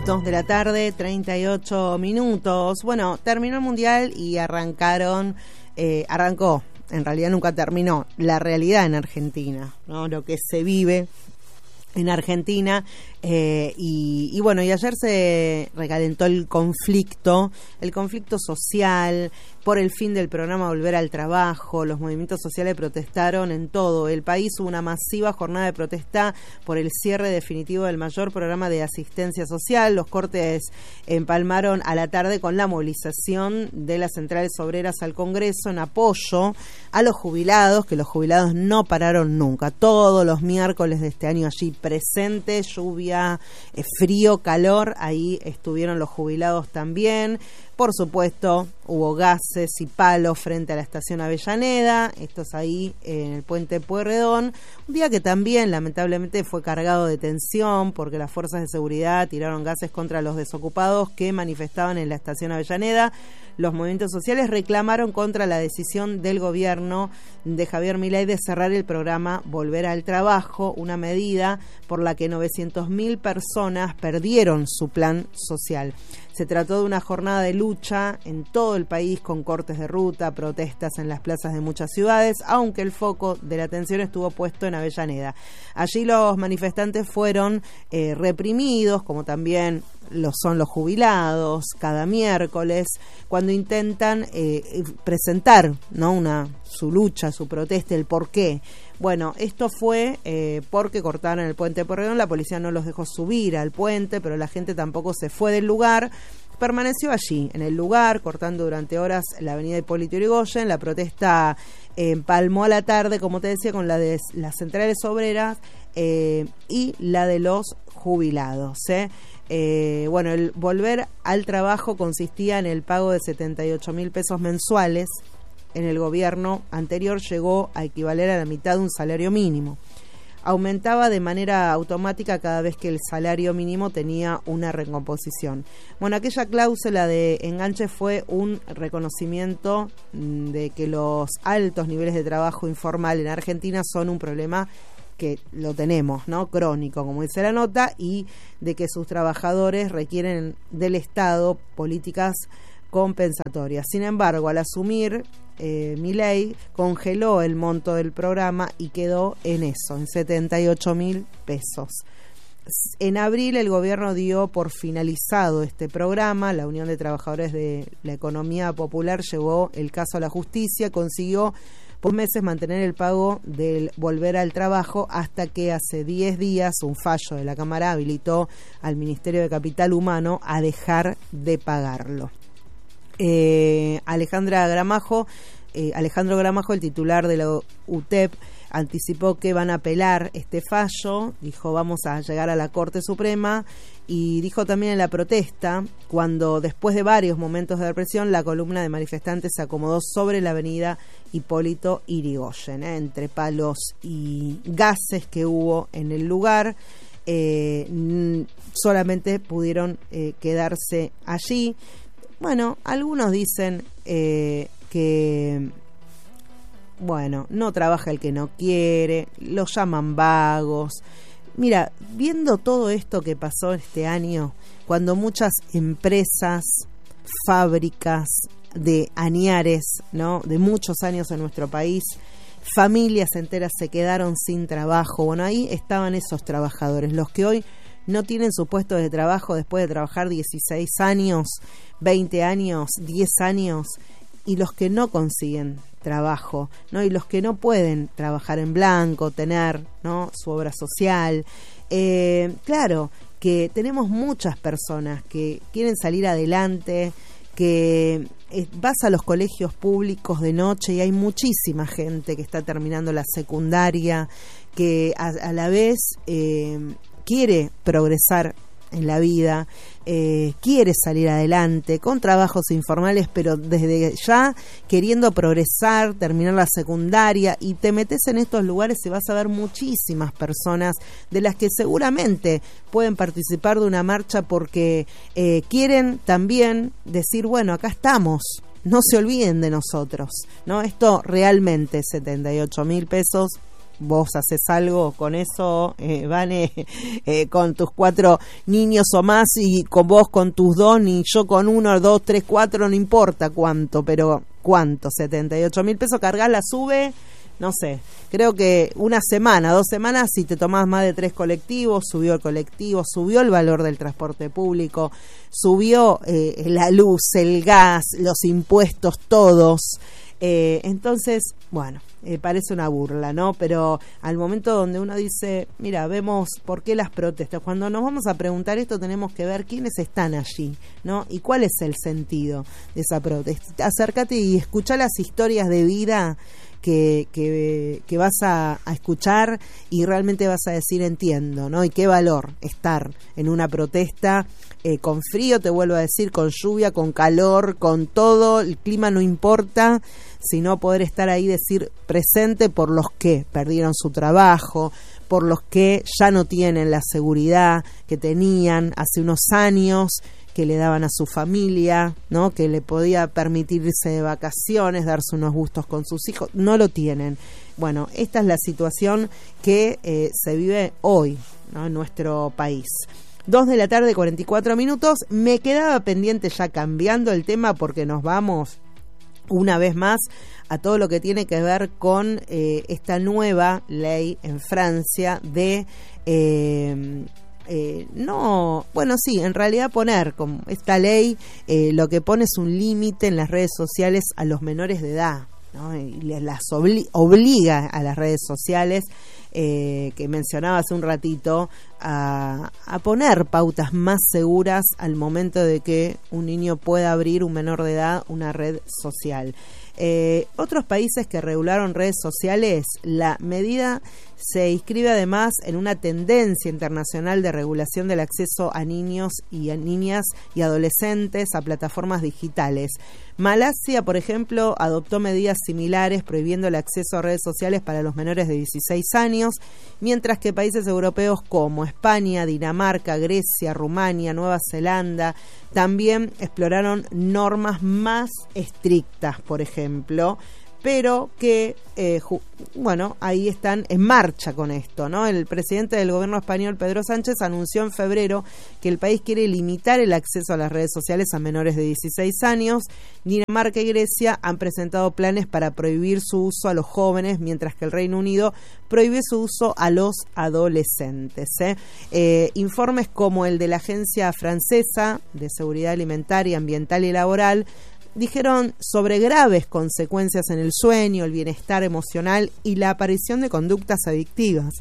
minutos de la tarde, 38 minutos. Bueno, terminó el Mundial y arrancó, en realidad nunca terminó, la realidad en Argentina, ¿no? Lo que se vive en Argentina, y bueno, y ayer se recalentó el conflicto social por el fin del programa Volver al Trabajo. Los movimientos sociales protestaron en todo el país. Hubo una masiva jornada de protesta por el cierre definitivo del mayor programa de asistencia social. Los cortes empalmaron a la tarde con la movilización de las centrales obreras al Congreso en apoyo a los jubilados, que los jubilados no pararon nunca. Todos los miércoles de este año allí presentes, lluvia, frío, calor, ahí estuvieron los jubilados también. Por supuesto, hubo gases y palos frente a la estación Avellaneda, esto es ahí en el puente Pueyrredón, un día que también lamentablemente fue cargado de tensión porque las fuerzas de seguridad tiraron gases contra los desocupados que manifestaban en la estación Avellaneda. Los movimientos sociales reclamaron contra la decisión del gobierno de Javier Milei de cerrar el programa Volver al Trabajo, una medida por la que 900.000 personas perdieron su plan social. Se trató de una jornada de lucha en todo el país con cortes de ruta, protestas en las plazas de muchas ciudades, aunque el foco de la atención estuvo puesto en Avellaneda. Allí los manifestantes fueron reprimidos, como también lo son los jubilados, cada miércoles, cuando intentan presentar, ¿no?, su lucha, su protesta, el porqué. Bueno, esto fue porque cortaron el puente Pueyrredón, la policía no los dejó subir al puente, pero la gente tampoco se fue del lugar, permaneció allí, en el lugar, cortando durante horas la avenida Hipólito Yrigoyen. La protesta empalmó a la tarde, como te decía, con la de las centrales obreras y la de los jubilados. Bueno, el volver al trabajo consistía en el pago de 78.000 pesos mensuales. En el gobierno anterior llegó a equivaler a la mitad de un salario mínimo. Aumentaba de manera automática cada vez que el salario mínimo tenía una recomposición. Bueno, aquella cláusula de enganche fue un reconocimiento de que los altos niveles de trabajo informal en Argentina son un problema que lo tenemos, ¿no?, crónico, como dice la nota, y de que sus trabajadores requieren del Estado políticas compensatorias. Sin embargo, al asumir Milei, congeló el monto del programa y quedó en eso, en 78.000 pesos. En abril el gobierno dio por finalizado este programa. La Unión de Trabajadores de la Economía Popular llevó el caso a la justicia, consiguió por meses mantener el pago del Volver al Trabajo, hasta que hace 10 días un fallo de la Cámara habilitó al Ministerio de Capital Humano a dejar de pagarlo. Alejandro Gramajo, el titular de la UTEP, anticipó que van a apelar este fallo. Dijo, vamos a llegar a la Corte Suprema, y dijo también en la protesta, cuando después de varios momentos de represión, la columna de manifestantes se acomodó sobre la avenida Hipólito Yrigoyen, entre palos y gases que hubo en el lugar. Solamente pudieron quedarse allí. Bueno, algunos dicen que, bueno, no trabaja el que no quiere, los llaman vagos. Mira, viendo todo esto que pasó este año, cuando muchas empresas, fábricas de añares, ¿no?, de muchos años en nuestro país, familias enteras se quedaron sin trabajo. Bueno, ahí estaban esos trabajadores, los que hoy no tienen su puesto de trabajo después de trabajar 16 años, 20 años, 10 años, y los que no consiguen trabajo, ¿no?, y los que no pueden trabajar en blanco, tener, ¿no?, su obra social. Claro que tenemos muchas personas que quieren salir adelante, que vas a los colegios públicos de noche y hay muchísima gente que está terminando la secundaria, que a la vez quiere progresar en la vida, quiere salir adelante con trabajos informales, pero desde ya queriendo progresar, terminar la secundaria, y te metes en estos lugares y vas a ver muchísimas personas de las que seguramente pueden participar de una marcha porque quieren también decir, bueno, acá estamos, no se olviden de nosotros, ¿no? Esto realmente, 78.000 pesos vos haces algo con eso, Vane, con tus 4 niños o más, y con vos con tus 2, ni yo con 1, 2, 3, 4, no importa cuánto, pero ¿cuánto? 78.000 pesos, cargala, sube, no sé, creo que una semana, 2 semanas, si te tomás más de 3 colectivos, subió el colectivo, subió el valor del transporte público, subió la luz, el gas, los impuestos, todos. Entonces, bueno, parece una burla, ¿no? Pero al momento donde uno dice, mira, vemos por qué las protestas, cuando nos vamos a preguntar esto tenemos que ver quiénes están allí, ¿no? Y cuál es el sentido de esa protesta. Acércate y escuchá las historias de vida que vas a escuchar, y realmente vas a decir entiendo, ¿no? Y qué valor estar en una protesta, con frío, te vuelvo a decir, con lluvia, con calor, con todo, el clima no importa, sino poder estar ahí, decir presente por los que perdieron su trabajo, por los que ya no tienen la seguridad que tenían hace unos años, que le daban a su familia, ¿no? Que le podía permitir irse de vacaciones, darse unos gustos con sus hijos, no lo tienen. Bueno, esta es la situación que se vive hoy, ¿no? En nuestro país. 2:44 p.m. Me quedaba pendiente, ya cambiando el tema, porque nos vamos una vez más a todo lo que tiene que ver con esta nueva ley en Francia de en realidad poner como esta ley, lo que pone es un límite en las redes sociales a los menores de edad, ¿no? Y las obliga a las redes sociales, que mencionaba hace un ratito, a poner pautas más seguras al momento de que un niño pueda abrir, un menor de edad, una red social. Otros países que regularon redes sociales, la medida se inscribe además en una tendencia internacional de regulación del acceso a niños y a niñas y adolescentes a plataformas digitales. Malasia, por ejemplo, adoptó medidas similares prohibiendo el acceso a redes sociales para los menores de 16 años, mientras que países europeos como España, Dinamarca, Grecia, Rumania, Nueva Zelanda también exploraron normas más estrictas, por ejemplo, pero que, ahí están en marcha con esto, ¿no? El presidente del gobierno español, Pedro Sánchez, anunció en febrero que el país quiere limitar el acceso a las redes sociales a menores de 16 años. Dinamarca y Grecia han presentado planes para prohibir su uso a los jóvenes, mientras que el Reino Unido prohíbe su uso a los adolescentes. Informes como el de la Agencia Francesa de Seguridad Alimentaria, Ambiental y Laboral dijeron sobre graves consecuencias en el sueño, el bienestar emocional y la aparición de conductas adictivas.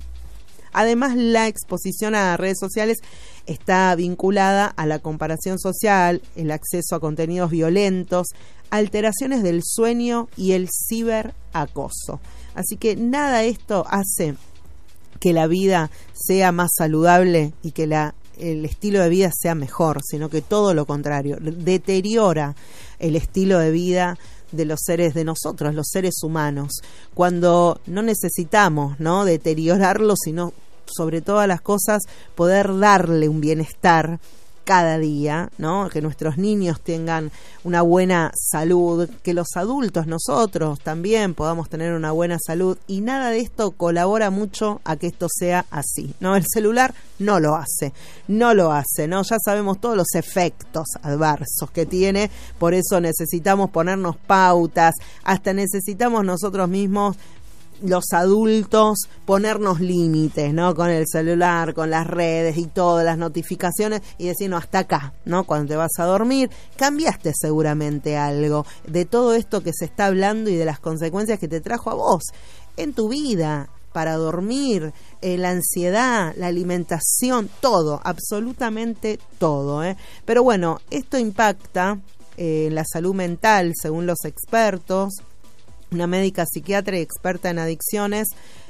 Además, la exposición a redes sociales está vinculada a la comparación social, el acceso a contenidos violentos, alteraciones del sueño y el ciberacoso. Así que nada de esto hace que la vida sea más saludable y que el estilo de vida sea mejor, sino que todo lo contrario, deteriora el estilo de vida de los seres, de nosotros, los seres humanos, cuando no necesitamos, ¿no?, deteriorarlo, sino sobre todas las cosas poder darle un bienestar cada día, ¿no? Que nuestros niños tengan una buena salud, que los adultos, nosotros también podamos tener una buena salud, y nada de esto colabora mucho a que esto sea así, ¿no? El celular no lo hace, ¿no? Ya sabemos todos los efectos adversos que tiene, por eso necesitamos ponernos pautas, hasta necesitamos nosotros mismos, los adultos, ponernos límites, ¿no? Con el celular, con las redes y todas las notificaciones, y decir, no, hasta acá, ¿no? Cuando te vas a dormir, cambiaste seguramente algo de todo esto que se está hablando y de las consecuencias que te trajo a vos en tu vida, para dormir, la ansiedad, la alimentación, todo, absolutamente todo, ¿eh? Pero bueno, esto impacta en la salud mental, según los expertos. Una médica psiquiatra y experta en adicciones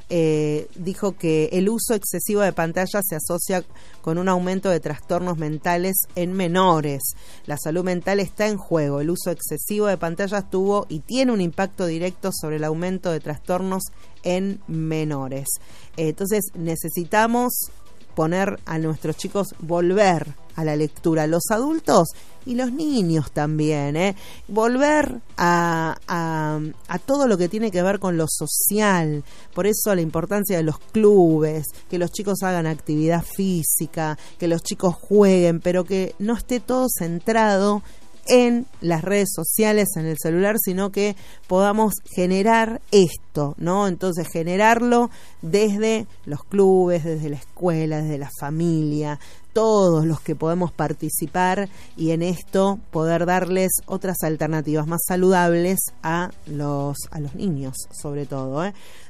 dijo que el uso excesivo de pantallas se asocia con un aumento de trastornos mentales en menores. La salud mental está en juego. El uso excesivo de pantallas tuvo y tiene un impacto directo sobre el aumento de trastornos en menores. Entonces necesitamos poner a nuestros chicos, volver a la lectura, los adultos y los niños también, volver a todo lo que tiene que ver con lo social. Por eso la importancia de los clubes, que los chicos hagan actividad física, que los chicos jueguen, pero que no esté todo centrado en las redes sociales, en el celular, sino que podamos generar esto, ¿no? Entonces generarlo desde los clubes, desde la escuela, desde la familia, todos los que podemos participar, y en esto poder darles otras alternativas más saludables a los niños, sobre todo.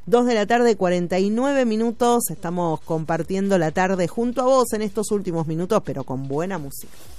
2:49 p.m, estamos compartiendo la tarde junto a vos en estos últimos minutos, pero con buena música.